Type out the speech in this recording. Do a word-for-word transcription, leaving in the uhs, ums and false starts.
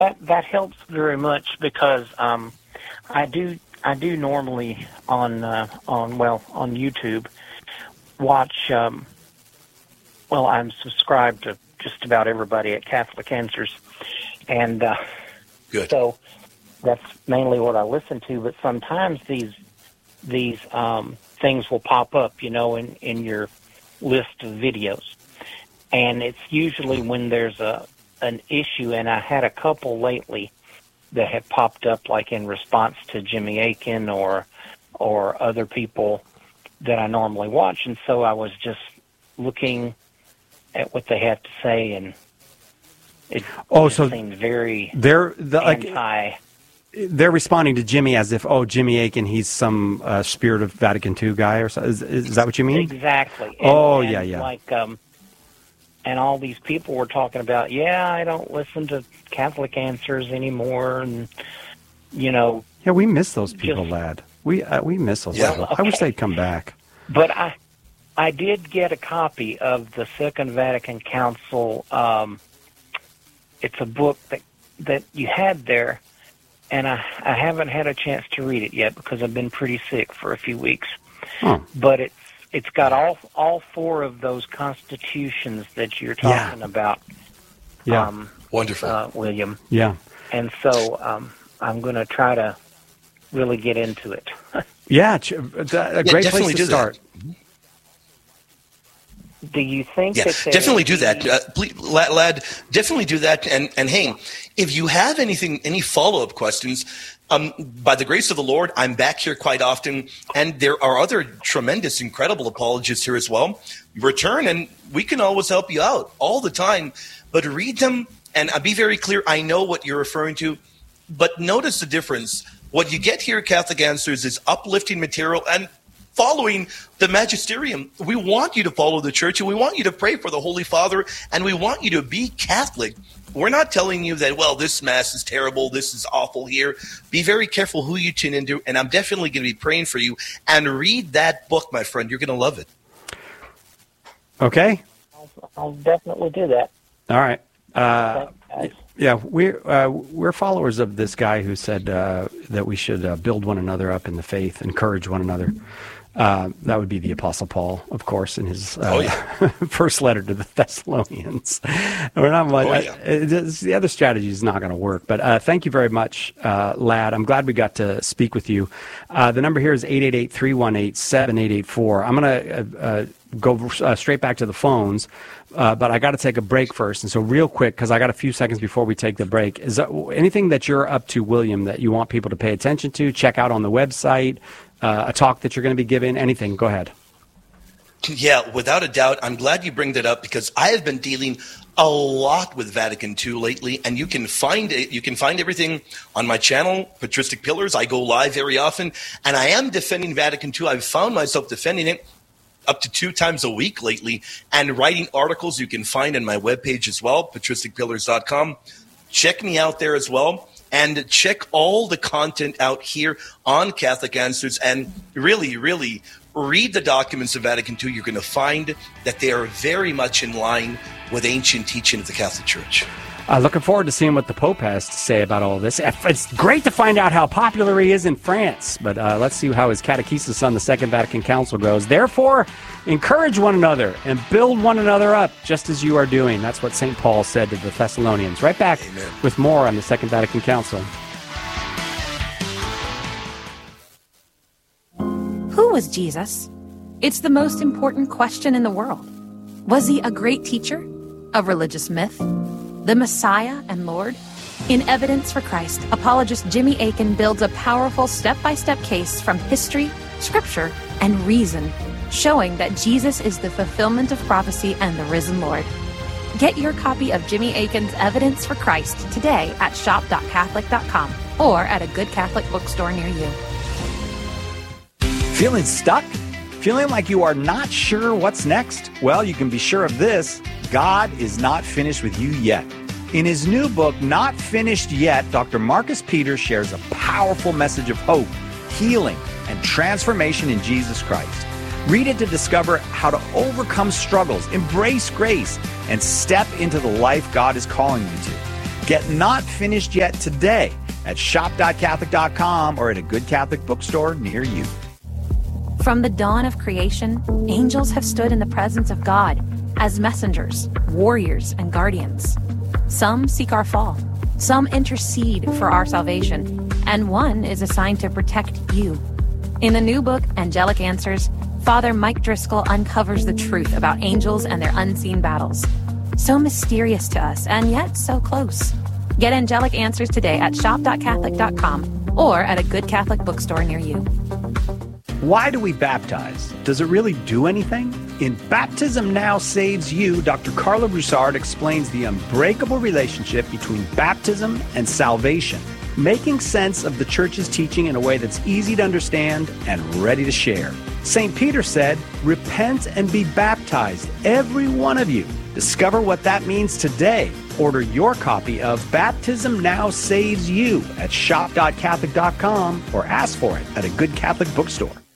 That that helps very much because um, I do I do normally on uh, on well on YouTube watch. Um, well, I'm subscribed to just about everybody at Catholic Answers, and uh, Good. so that's mainly what I listen to. But sometimes these these um, things will pop up, you know, in in your list of videos, and it's usually when there's a an issue, and I had a couple lately that have popped up, like in response to Jimmy Akin or or other people that I normally watch, and so I was just looking at what they had to say, and it, oh, it so seemed very they're the, anti. Like, they're responding to Jimmy as if, oh, Jimmy Akin, he's some uh, Spirit of Vatican two guy, or so. Is, is that what you mean? Exactly. And, oh, and yeah, yeah. Like, um, and all these people were talking about, yeah, I don't listen to Catholic Answers anymore, and, you know. Yeah, we miss those people, just, lad. We uh, we miss those yeah. people. Okay. I wish they'd come back. But I I did get a copy of the Second Vatican Council. Um, it's a book that, that you had there, and I, I haven't had a chance to read it yet because I've been pretty sick for a few weeks. Oh. But it's It's got all all four of those constitutions that you're talking yeah. about. Yeah, um, wonderful, uh, William. Yeah, and so um, I'm going to try to really get into it. yeah, a great yeah, place to start. That. Do you think? Yeah, that definitely do that, uh, please, lad, lad. Definitely do that, and and hey, if you have anything, any follow up questions, um, by the grace of the Lord, I'm back here quite often, and there are other tremendous, incredible apologists here as well. Return, and we can always help you out all the time. But read them, and I'll be very clear. I know what you're referring to, but notice the difference. What you get here at Catholic Answers is uplifting material and following the magisterium. We want you to follow the church, and we want you to pray for the Holy Father, and we want you to be Catholic. We're not telling you that, well, this Mass is terrible, this is awful here. Be very careful who you tune into, and I'm definitely going to be praying for you. And read that book, my friend. You're going to love it. Okay. I'll, I'll definitely do that. All right. Uh, yeah, we're uh, we're followers of this guy who said uh, that we should uh, build one another up in the faith, encourage one another. Uh, that would be the Apostle Paul, of course, in his uh, oh, yeah. first letter to the Thessalonians. We're not much. Oh, yeah. I, it, the other strategy is not going to work. But uh, thank you very much, uh, lad. I'm glad we got to speak with you. Uh, the number here is eight eight eight, three one eight, seven eight eight four. I'm going to uh, uh, go uh, straight back to the phones, uh, but I got to take a break first. And so real quick, because I got a few seconds before we take the break, is there anything that you're up to, William, that you want people to pay attention to, check out on the website, uh, a talk that you're going to be giving, anything? Go ahead. Yeah, without a doubt. I'm glad you bring that up because I have been dealing a lot with Vatican two lately, and you can find it. You can find everything on my channel, Patristic Pillars. I go live very often, and I am defending Vatican two. I've found myself defending it up to two times a week lately, and writing articles you can find on my webpage as well, patristic pillars dot com. Check me out there as well, and check all the content out here on Catholic Answers, and really, really read the documents of Vatican two. You're going to find that they are very much in line with ancient teaching of the Catholic Church. Uh, looking forward to seeing what the Pope has to say about all this. It's great to find out how popular he is in France, but uh, let's see how his catechesis on the Second Vatican Council goes. Therefore, encourage one another and build one another up, just as you are doing. That's what Saint Paul said to the Thessalonians. Right back Amen. With more on the Second Vatican Council. Who was Jesus? It's the most important question in the world. Was he a great teacher? A religious myth? The Messiah and Lord? In Evidence for Christ, apologist Jimmy Akin builds a powerful step-by-step case from history, scripture, and reason, showing that Jesus is the fulfillment of prophecy and the risen Lord. Get your copy of Jimmy Akin's Evidence for Christ today at shop dot catholic dot com or at a good Catholic bookstore near you. Feeling stuck? Feeling like you are not sure what's next? Well, you can be sure of this. God is not finished with you yet. In his new book, Not Finished Yet, Doctor Marcus Peters shares a powerful message of hope, healing, and transformation in Jesus Christ. Read it to discover how to overcome struggles, embrace grace, and step into the life God is calling you to. Get Not Finished Yet today at shop dot catholic dot com or at a good Catholic bookstore near you. From the dawn of creation, angels have stood in the presence of God as messengers, warriors, and guardians. Some seek our fall, some intercede for our salvation, and one is assigned to protect you. In the new book, Angelic Answers, Father Mike Driscoll uncovers the truth about angels and their unseen battles. So mysterious to us, and yet so close. Get Angelic Answers today at shop dot catholic dot com or at a good Catholic bookstore near you. Why do we baptize? Does it really do anything? In Baptism Now Saves You, Doctor Carla Broussard explains the unbreakable relationship between baptism and salvation, making sense of the Church's teaching in a way that's easy to understand and ready to share. Saint Peter said, "Repent and be baptized, every one of you." Discover what that means today. Order your copy of Baptism Now Saves You at shop dot catholic dot com or ask for it at a good Catholic bookstore.